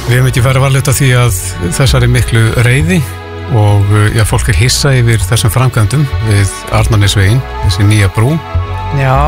Við hefum ekki farið varlega því að þessari miklu reiði og fólk hissa yfir þessum framkvæmdum við Arnarnesveginn, þessi nýja brú. Já,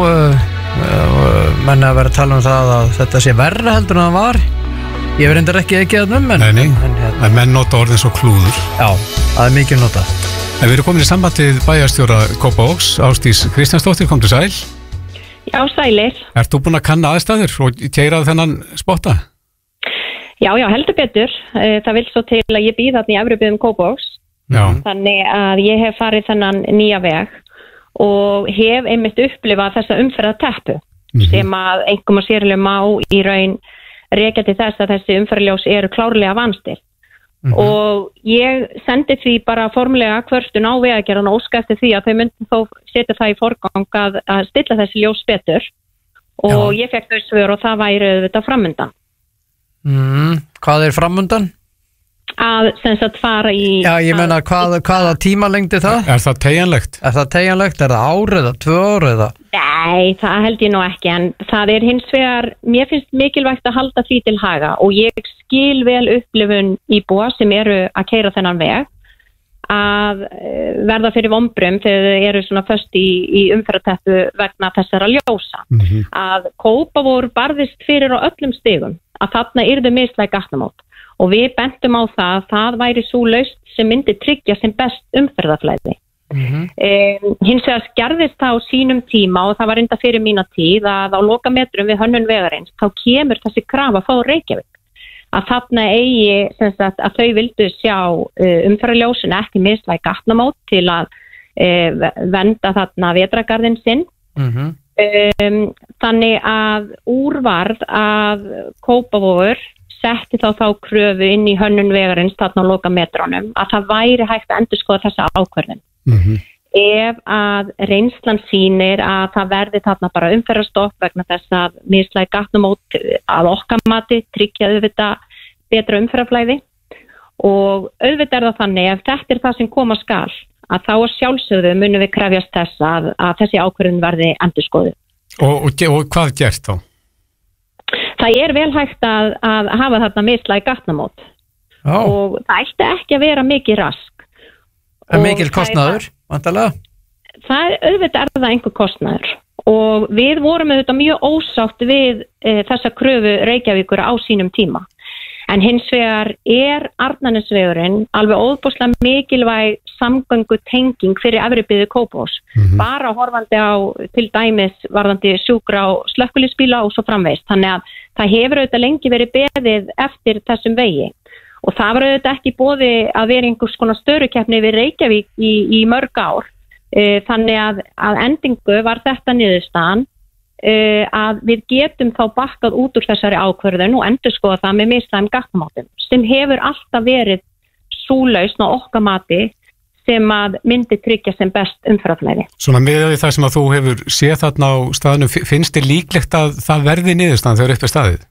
menn að vera að tala það að þetta sé verra heldur en það var. Ég verð reyndar ekki þarna en menn nota orðin svo klúður. Já, það mikið nota. En við erum komin í sambandið bæjarstjóra Kópavogs, Ásdís Kristjánsdóttir, komdu sæl. Já, sælir. Ert þú búin að kanna aðstæður og keyrað þennan spotta? Já, heldur betur. Það vil svo til að ég býð þarna í Efri-byggðum Kópavogs. Já. Þannig að ég hef farið þennan nýja veg og hef einmitt upplifað þessa umferðarteppu sem að einhverjum og sérlega má í raun rekja til þess að þessi umferðarljós eru klárlega vanstil. Og ég sendi því bara formulega kvörtun á vegagerðan og óska eftir því að þau myndi þó setja það í forgang að stilla þessi ljós betur og ég fekk þau svör og það væri þetta framundan. Hvað framundan? Að sem sagt fara í... Já, ég meina hvaða tímalengdi það? Er það teygjanlegt? Er það ár eða 2 ár eða? Nei, það held ég nú ekki, en það hins vegar, mér finnst mikilvægt að halda því til haga og ég skil vel upplifun íbúa sem eru að keyra þennan veg að verða fyrir vombrum þegar þau eru svona föst í umferðarteppu vegna þessara ljósa. Að Kópavogur barðist fyrir á öllum stigum að þarna yrðu mislæg gatnamót. Og við bentum á það væri svo laust sem myndi tryggja sem best umferðarflæði. Hins vegar gerðist það á sínum tíma og það var enda fyrir mína tíð að á lokametrum við hönnun vegarins þá kemur þessi krafa frá Reykjavík. Að þarna eigi sem sagt, að þau vildu sjá umferðarljósin ekki mislæg gatnamót til að vernda þarna vetrargarðinn sinn. Þannig að úrvarð að Kópavogur setti þá kröfu inn í hönnun vegarins þarna á lokametrónum að það væri hægt að endurskoða þessa ákvörðun. Ef að reynslan sýnir að það verði þarna bara umferðarstopp vegna þess að mislæg gatnamót að okkar mati tryggja auðvitað betra umferðarflæði og auðvitað það þannig ef þetta það sem koma skal að þá að sjálfsögðu munum við krefjast þess að þessi ákvörðun verði endurskoðuð. Og hvað gert þá? Það vel hægt að hafa þarna mislæg gatnamót og það ætti ekki að vera mikið rask. En mikil kostnaður, vantarlega? Það auðvitað það einhver kostnaður og við vorum auðvitað mjög ósátt við þessa kröfu Reykjavíkur á sínum tíma. En hins vegar Arnarnesvegurinn alveg óðbúslega mikilvæg samgöngu tenging fyrir Efri-byggðu Kópavogs. Bara horfandi á til dæmis varðandi sjúkra og slökkviliðsbíla og svo framvegis. Þannig að það hefur auðvitað lengi verið beðið eftir þessum vegi. Og það var auðvitað ekki boði að vera einhvers konar störukeppni við Reykjavík í mörg ár. Þannig að endingu var þetta niðurstaðan að við getum þá bakkað út úr þessari ákvörðun og endurskoða það með mislægum gatnamátum sem hefur alltaf verið sú lausn á okkar mati sem að myndi tryggja sem best umferðarflæði. Svona með það sem að þú hefur séð þarna á staðinu, finnst þér líklegt að það verði niðurstaðan þegar upp er staðið?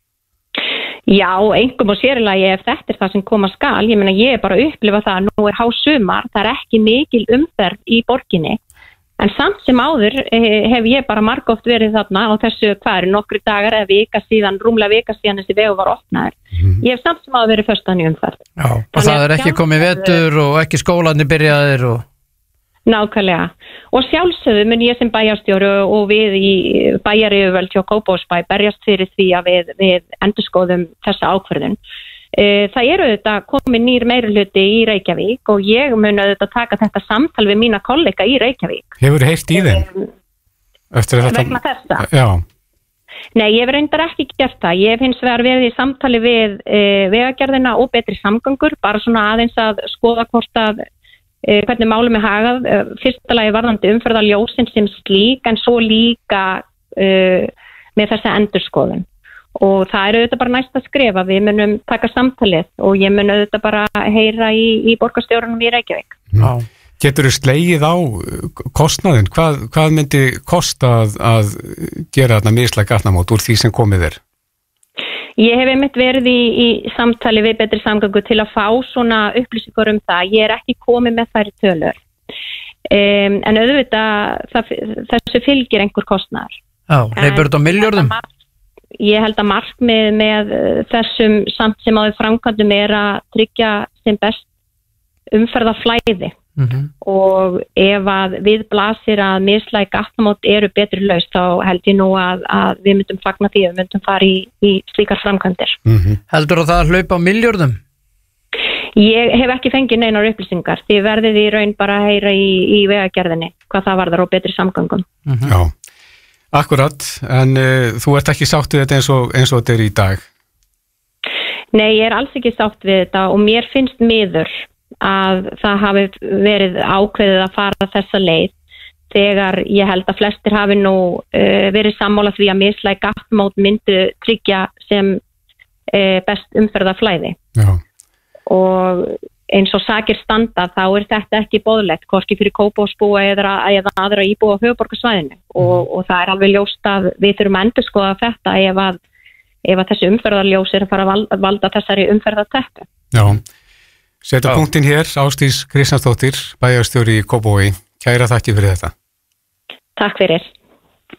Já, einhverjum og sérilagi ef þetta það sem koma skal, ég meina ég bara upplifa það að nú hásumar, það ekki mikil umferð í borginni. En samt sem áður hef ég bara margoft verið þarna á þessu nokkru dagar eða rúmlega vika síðan þessi vegu var opnaður. Ég hef samt sem áður verið föstan í umferð. Já, og það ekki komið vetur og ekki skólarnir byrjaðir og... Nákvæmlega. Og sjálfsögðu mun ég sem bæjarstjóri og við í bæjaryfirvöld hjá Kópavogsbæ berjast fyrir því að við endurskoðum þessa ákvörðun. Það auðvitað komið nýr meirihluti í Reykjavík og ég mun auðvitað taka þetta samtal við mína kollega í Reykjavík. Hefur heyrt í þeim? Vegna þessa? Já. Nei, ég hef reyndar ekki gert það. Ég hef hins vegar verið í samtali við vegagerðina og betri samgöngur, bara svona aðeins að skoða hvort að hvernig málum hagað. Fyrsta lagi varðandi umferðarljósin sem slík en svo líka með þessa endurskoðun. Og það auðvitað bara næsta skref að við munum taka samtalið og ég mun auðvitað bara heyra í borgarstjórunum í Reykjavík. Geturðu slegið á kostnaðinn? Hvað myndi kosta að gera þarna mislæg gatnamót úr því sem komið er? Ég hef einmitt verið í samtali við betri samgöngu til að fá svona upplýsingar það. Ég ekki komið með þær tölur. En auðvitað þessu fylgir einhver kostnaður. Já, hleypur þetta á milljörðum? ég held að markmið með þessum samt sem áður framkvæmdum að tryggja sem best umferðarflæði og ef að við blasir að mislæg gatnamót eru betri laust þá held ég nú að við myndum fagna því við myndum fara í slíkar framkvæmdir. Heldur það hlaupa á milljörðum? Ég hef ekki fengið neinar upplýsingar því verðið í raun bara að heyra í vegagerðinni hvað það varðar og betri samgöngum. Já, akkurat, en þú ert ekki sátt við þetta eins og þetta í dag? Nei, ég alls ekki sátt við þetta og mér finnst miður að það hafi verið ákveðið að fara þessa leið þegar ég held að flestir hafi nú verið sammála því að mislæg gatnamót myndu tryggja sem best umferðarflæði. Já. Og eins og sakir standa þá þetta ekki boðlegt, hvorki fyrir Kópavogsbúa eða aðra íbúa á höfuðborgarsvæðinu og það alveg ljóst að við þurfum að endurskoða þetta ef að þessi umferðarljós að fara að valda þessari umferðarteppu. Já. Setja punktinn hér, Ásdís Kristjánsdóttir, bæjarstjóri í Kópavogi. Kæra þakki fyrir þetta. Takk fyrir.